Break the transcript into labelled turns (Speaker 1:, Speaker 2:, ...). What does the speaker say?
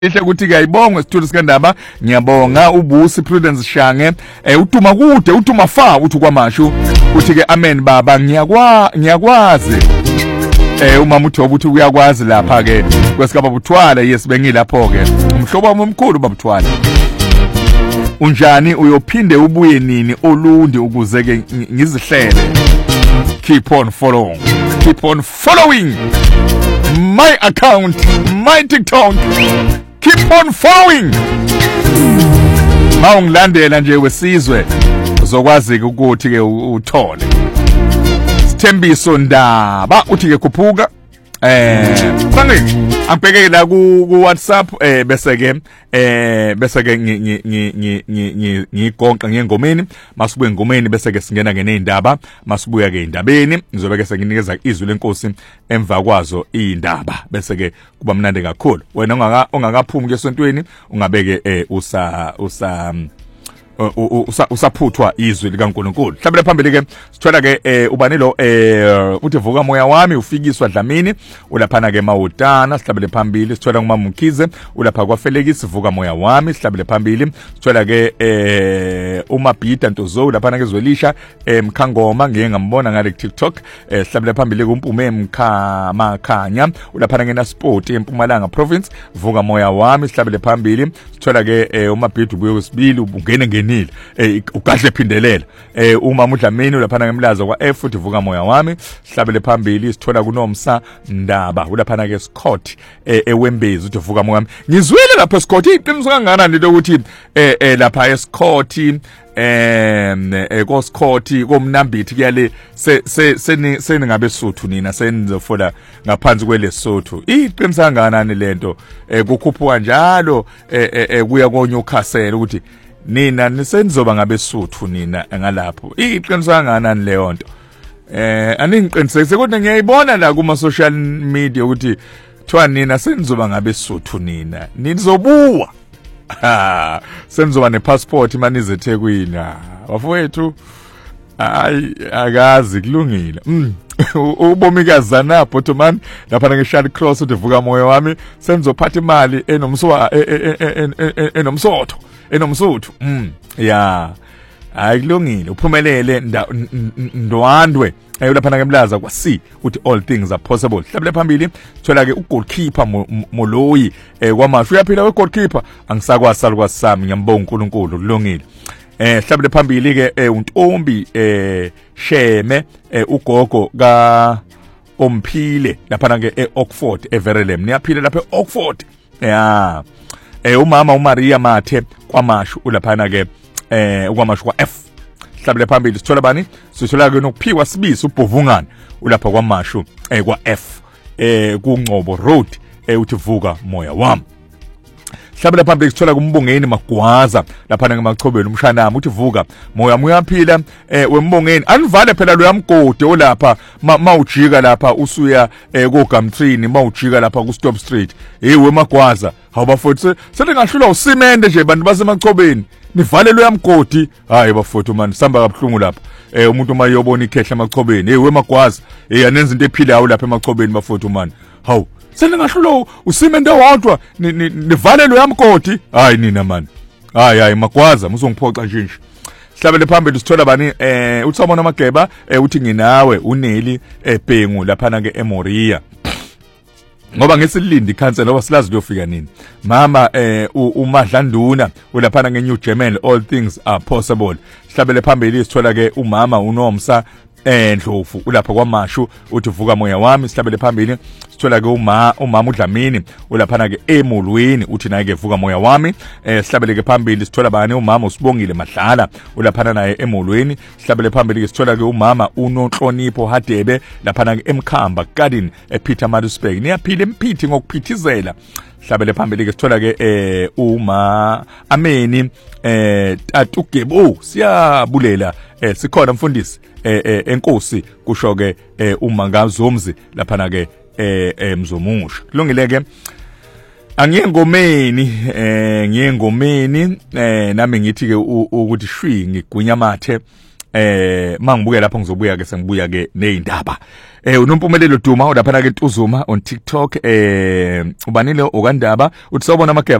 Speaker 1: Ihle ukuthi kuyayibonga isithuli sikandaba ngiyabonga ubusi Prudence Shange utuma kude utuma far uthi kwamashu uthi ke amen baba ngiyakwazi umama uthi ukuthi uyakwazi lapha ke kwesikaba buthwala yes bengilapho ke umhlobo wami omkhulu babuthwala unjani uyophinde ubuye nini olundi ukuze ke ngizihlele keep on following my account my TikTok. Keep on following. Mawungilandela nje wesizwe uzokwazi ukuthi ke uthole. Sithembiso Ndaba uthi ke khuphuka sangithi angibhekeke la ku WhatsApp bese ke ngigonqa ngengomeni masibuye engomeni bese ke singena ngeindaba masibuya ke indabeni ngizobe ke senginikeza izwi lenkosi emva kwazo indaba bese ke kuba mnandi kakhulu wena ongakaphumi ke esontweni ungabeke usaphuthwa izwi likaNkulunkulu hlabela phambili ke sithola ke ubanilo uthi vuka moya wami ufikiswa Dlamini ulaphana ke Mawutana sihlabele phambili sithola ngumama Mkhize ulapha kwaFelekisi vuka moya wami sihlabele phambili sithola ke uMabhida Ntozo ulaphana ke Zwelisha Mkhangoma ngiye ngambona ngale TikTok sihlabele phambili kuMpume Makhanya ulaphana ke naSport eMpumalanga province vuka moya wami sihlabele phambili sithola ke uMabhida ubuye kwesibili ungene ukahle phindelela umama uDlamini ulaphana ngemlazo kwaF futhi vuka moya wami sihlabele phambili sithola kuNomsa Ndaba ulaphana ke Scott eWembezi uthi vuka moya wami ngizwile lapha Scott iqiniso kangakanani lokuthi lapha eScott koScott komnambithi kuyale seningabe Sotho nina senizofola ngaphansi kweleSotho iqiniso kangakanani lento kukhuphuka njalo kuya koNewcastle ukuthi nina nisenizoba ngabeSuthu nina ngalapho iqiniso kangakanani leyo nto aningiqinisekise kodwa ngiyayibona la kuma social media ukuthi thiwa nina senizoba ngabeSuthu nina nizobuwa senizoba nepassport manize eThekwini wafowethu hayi akazi kulungile ubomikazana Bottoman lapha ngeShard Cross uthi vuka moya wami senizophatha imali enomsotho ya ayikulungile uphumelele ndwandwe ayolaphana ngemlaza kwaC uthi all things are possible hlabele phambili thola ke ugoalkeeper Moloyi kwamashu uyaphila wegoalkeeper angisakwazi kwasami ngiyambonga uNkulunkulu kulungile hlabele phambili ke uNtombi Sheme ugogo ka Omphile lapha ke eOxford eVerelem niyaphila lapha eOxford ya umama uMaria Mathe kwamashu ulaphana ke kwamashu kwaF hlabele phambili sithola bani sithola ke nokuphiwa sibisi uBhovungane ulapha kwamashu kwaF kuNgcobo Road uthi vuka moya wami hlabela phambili sithola kuMbongeni Magwaza lapha ngemaChobeni umshanami uthi vuka moya uyaphila wembongeni anivale phela lo yamgode olapha mawujika lapha usuya koGamtree mawujika lapha ku Stop Street weMagwaza awubafothu selingahlula usimende nje bantu basemachobeni nivale lo yamgodi hayi bafothu man samba kabuhlungu lapha umuntu mayobona ikhehla emachobeni weMagwaza anenza into ephilayo lapha emachobeni bafothu man hawu selingahlula usimende wodwa nivale lo yamgodi hayi nina man hayi Magwaza muzongiphoxa nje hlabele phambili sithola bani uTsamona Mageba uthi nginawe uNeli Bhengu lapha ke eMoria ngoba ngesilindi cancel ngoba silazi kuyofika nini mama uMadlanduna ulaphana ngeNew German all things are possible hlabele phambili sithola ke umama uNomsa Ndlovu ulapha kwamashu uthi vuka moya wami sihlabele phambili sithola ke umama uDlamini ulaphana ke eMolweni uthi naye ke vuka moya wami sihlabele ke phambili sithola bani umama uSibongile Madlala ulaphana naye eMolweni sihlabele phambili ke sithola ke umama uNonhlonipho Hadebe laphana ke eMkhamba Garden ePeter Maritzburg niyaphila emphithi ngokuphithizela hlabele phambili ke sithola ke uma Ameni Tatugebo siyabulela sikhona mfundisi enkosi kusho ke uMangazomzi lapha ke Mzomusha kulungile ke angiyengomeni nami ngithi ke ukuthi shwi ngigunya mathe mangibuya lapho ngizobuya ke sengibuya ke nezindaba unompumelelo Duma lapha ke Ntuzuma on TikTok ubanile okandaba uthi sawubona